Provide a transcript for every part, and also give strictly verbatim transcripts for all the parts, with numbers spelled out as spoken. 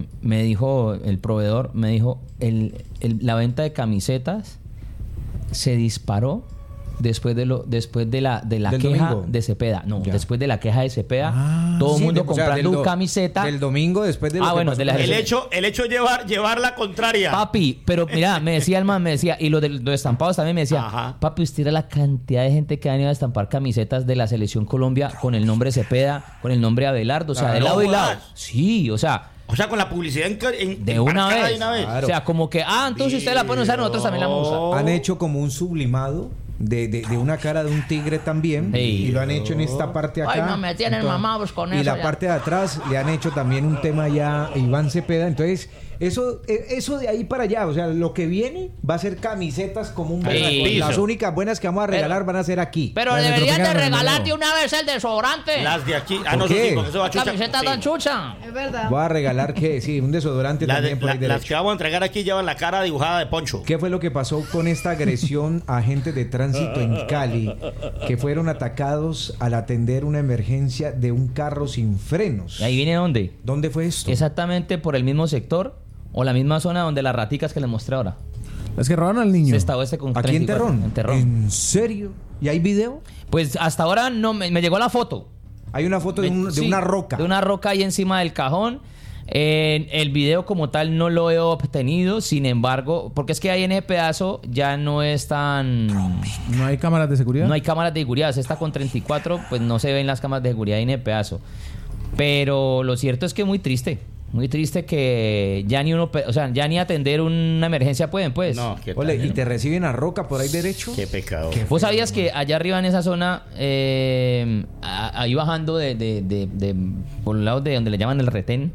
me dijo el proveedor, me dijo, el, el, la venta de camisetas se disparó después de lo después de la de la queja domingo. de Cepeda. No, Ya. después de la queja de Cepeda, Ah, todo el sí, mundo de- o sea, comprando del do- camiseta. Del domingo después de lo Ah, que bueno, pasó de la- con El eso. hecho, el hecho es llevar, llevar la contraria. Papi, pero mira, me decía el man, me decía, y los de los estampados también me decía, Ajá. papi, usted era la cantidad de gente que ha venido a estampar camisetas de la Selección Colombia con el nombre Cepeda, con el nombre Abelardo, o sea, Ah, de no lado y lado. jodas. Sí, o sea, O sea, con la publicidad en, en, de una embarcada vez. de una vez. Claro. O sea, como que, ah, entonces usted la puede usar, nosotros también la vamos a usar. Han hecho como un sublimado de, de, de una cara de un tigre también. Ey. Y lo han hecho en esta parte acá. Ay, no, me tienen Entonces, mamados con y eso la ya. parte de atrás le han hecho también un tema ya a Iván Cepeda. Entonces, eso, eh, eso de ahí para allá, o sea, lo que viene va a ser camisetas como un Ey. berraco. Piso. Las únicas buenas que vamos a regalar van a ser aquí. Pero La de deberían de Tropicana, regalar no. de una vez el desodorante. Las de aquí. Ah, ¿Por no, eso qué? sí, porque eso va a La chucha. camiseta Sí. tan chucha. Es verdad. Voy a regalar que sí, un desodorante La de- también por la- ahí las derecho. que vamos a entregar aquí llevan la cara dibujada de Poncho. ¿Qué fue lo que pasó con esta agresión a agentes de tránsito en Cali que fueron atacados al atender una emergencia de un carro sin frenos? ¿Y ahí viene dónde? ¿Dónde fue esto? Exactamente por el mismo sector o la misma zona donde las raticas que les mostré ahora. Es que robaron al niño. Se estaba este con Aquí en treinta y cuatro, Terrón. En Terrón. ¿En serio? ¿Y hay video? Pues hasta ahora no me, me llegó la foto. Hay una foto de, un- de Sí, una roca. De una roca ahí encima del cajón. Eh, el video como tal no lo he obtenido, sin embargo, porque es que ahí en ese pedazo ya no es tan... No hay cámaras de seguridad. No hay cámaras de seguridad, se está con treinta y cuatro, pues no se ven las cámaras de seguridad ahí en el pedazo. Pero lo cierto es que muy triste, muy triste que ya ni uno, pe- o sea, ya ni atender una emergencia pueden, pues. No, qué Ole, tal, ¿y te reciben a roca por ahí derecho? Qué pecado. ¿Vos sabías que allá arriba en esa zona, eh, a- ahí bajando de, de, de, de- por el lado de donde le llaman el retén,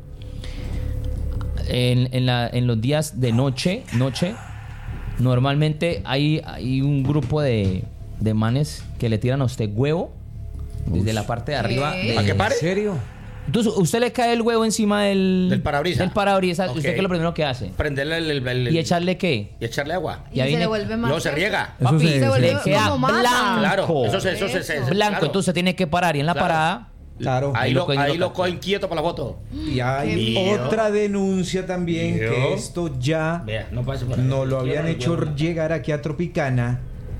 en, en, la, en los días de noche, noche, normalmente hay, hay un grupo de, de manes que le tiran a usted huevo desde la parte de arriba. ¿Qué? de- ¿A qué pare? ¿En serio? Entonces, usted le cae el huevo encima del... Del parabrisas. Del parabrisas. Ok. ¿Usted qué es lo primero que hace? Prenderle el, el- el- ¿Y echarle qué? y echarle agua. Y, ahí se le viene- vuelve más. Luego se fuerte. riega. Eso Papi, se- Se vuelve le queda como mata. blanco. Claro, eso se, eso se, se- Eso. Blanco, claro. entonces tiene que parar y en la Claro. parada... Claro. Ahí, Ahí lo, lo cogen y ahí lo lo cogen quieto para la foto. Y hay Mío. otra denuncia también Mío. que esto ya Vea, no pase por ahí. nos lo habían Izquierda, hecho izquierda. llegar aquí a Tropicana.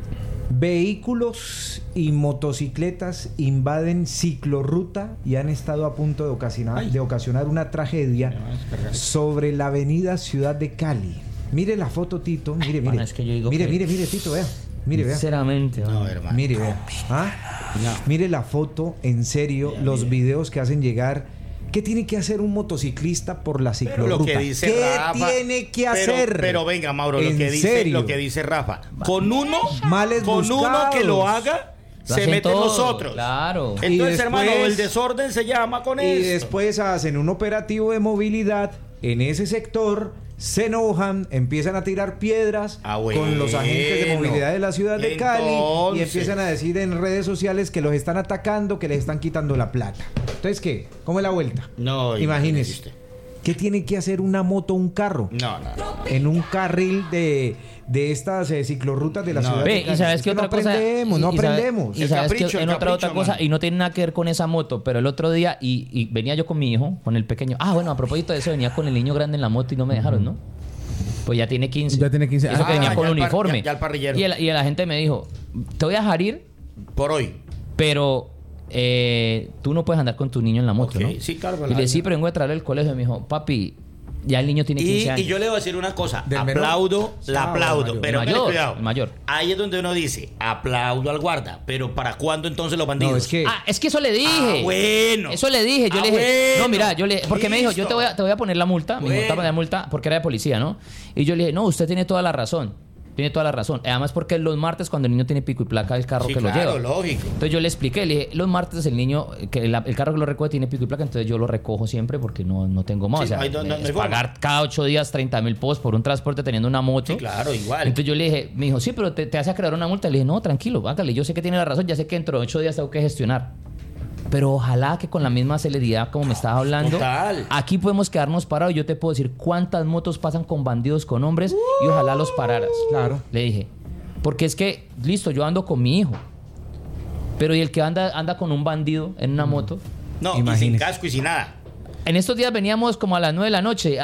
Vehículos y motocicletas invaden ciclorruta y han estado a punto de ocasionar, Ay. de ocasionar una tragedia Me van a descargar. sobre la avenida Ciudad de Cali. Mire la foto, Tito. Mire, mire. Bueno, es que yo digo mire, que- mire, mire, Tito, vea. Mire, vea. Sinceramente. No, ¿no? hermano. Mire, vea. ¿Ah? No. Mire la foto, en serio, los videos que hacen llegar. ¿Qué tiene que hacer un motociclista por la Pero ciclorruta? lo que dice ¿Qué Rafa, tiene que pero- hacer? Pero, venga, Mauro, lo ¿En que dice, serio? lo que dice Rafa. Con uno, Males con uno buscados. que lo haga, Lo se hacen meten todos, nosotros. claro. Y Entonces, después- hermano, el desorden se llama con Y eso. después hacen un operativo de movilidad en ese sector, se enojan, empiezan a tirar piedras Ah, bueno. con los agentes de movilidad de la ciudad de Cali y Entonces. empiezan a decir en redes sociales que los están atacando, que les están quitando la plata. Entonces, ¿qué? ¿Cómo es la vuelta? No, Imagínese. usted. ¿Qué tiene que hacer una moto o un carro? No, no, no. En un carril de, de estas eh, ciclorrutas de la No. ciudad Ve, de y Cali. sabes Es qué que otra no cosa. aprendemos, no Y- y sabe- aprendemos. Y El sabes capricho, que el en otra otra capricho, cosa, mano. y no tiene nada que ver con esa moto, pero el otro día, y, y venía yo con mi hijo, con el pequeño. Ah, bueno, a propósito de eso, venía con el niño grande en la moto y no me dejaron, ¿no? Pues ya tiene quince. Ya tiene quince. Eso Ah, que venía ya con el par- uniforme. ya- ya el parrillero. Y el, y el agente me dijo: te voy a dejar ir, Por hoy. pero eh, tú no puedes andar con tu niño en la moto, Ok, ¿no? sí, claro, Y la- le dije: sí, pero vengo a traerle al colegio. Y me dijo: papi, ya el niño tiene Y, quince y años. yo le voy a decir una cosa, ¿Del menor? aplaudo, la Ah, aplaudo, el mayor. pero El mire, mayor, cuidado. el mayor. Ahí es donde uno dice, aplaudo al guarda, pero ¿para cuándo entonces los bandidos? No, es que Ah, es que eso le dije. Ah, bueno. Eso le dije. Yo Ah, le dije, bueno. no, mira, yo le porque me dijo, yo Listo. te voy a, te voy a poner la multa. Me dijo, te voy a Bueno. poner la multa porque era de policía, ¿no? Y yo le dije, no, usted tiene toda la razón. Tiene toda la razón. Además, porque los martes, cuando el niño tiene pico y placa, el carro Sí, que claro, lo lleva. lógico. Entonces yo le expliqué, le dije, los martes el niño, que el, el carro que lo recoge tiene pico y placa, entonces yo lo recojo siempre porque no, no tengo más. Sí, o sea, no hay- no- no es hay forma. pagar cada ocho días treinta mil pesos por un transporte teniendo una moto. Sí, claro, igual. Entonces yo le dije, me dijo, sí, pero te, te hace acreedor una multa. Le dije, no, tranquilo, hágale, yo sé que tiene la razón, ya sé que dentro de ocho días tengo que gestionar. Pero ojalá que con la misma celeridad como me estabas hablando, Total. aquí podemos quedarnos parados. Yo te puedo decir cuántas motos pasan con bandidos, con hombres, y ojalá los pararas. Claro. Le dije, porque es que, listo, yo ando con mi hijo, pero ¿y el que anda, anda con un bandido en una moto? No, y sin Imagínese. casco y sin nada. En estos días veníamos como a las nueve de la noche.